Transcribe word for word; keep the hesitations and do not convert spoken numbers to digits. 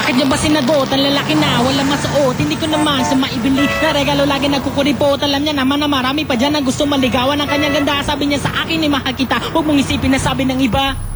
Bakit niya ba sinagot? Ang lalaki na walang masuot. Hindi ko naman sa maibili na regalo lagi nagkukuripot. Alam niya naman na marami pa dyan na gusto maligawan ng kanyang ganda. Sabi niya sa akin ay mahal kita, huwag mong isipin na sabi ng iba.